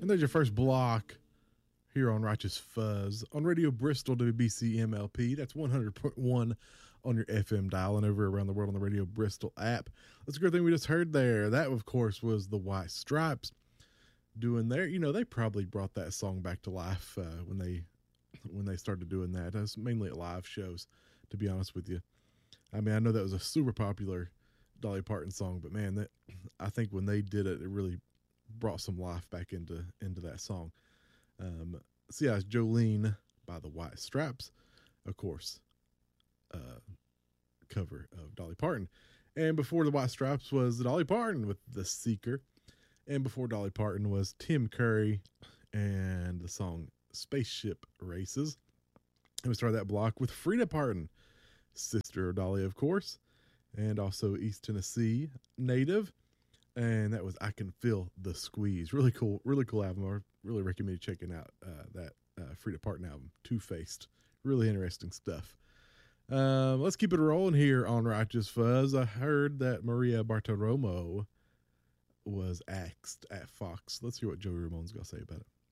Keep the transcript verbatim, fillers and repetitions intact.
And there's your first block here on Righteous Fuzz on Radio Bristol W B C M L P. That's one hundred point one on your F M dial and over around the world on the Radio Bristol app. That's a good thing we just heard there. That, of course, was the White Stripes doing their, you know, they probably brought that song back to life uh, when they when they started doing that. That's mainly at live shows, to be honest with you. I mean, I know that was a super popular Dolly Parton song, but man, that I think when they did it, it really brought some life back into into that song. Um, so yeah, it's Jolene by the White Stripes, of course, uh, cover of Dolly Parton. And before the White Stripes was Dolly Parton with The Seeker. And before Dolly Parton was Tim Curry and the song Spaceship Races. And we started that block with Frida Parton, sister of Dolly, of course, and also East Tennessee native. And that was I Can Feel the Squeeze. Really cool, really cool album. I really recommend you checking out uh, that uh, Frida Parton album, Two-Faced. Really interesting stuff. Um, let's keep it rolling here on Righteous Fuzz. I heard that Maria Bartiromo was axed at Fox. Let's hear what Joey Ramone's got to say about it.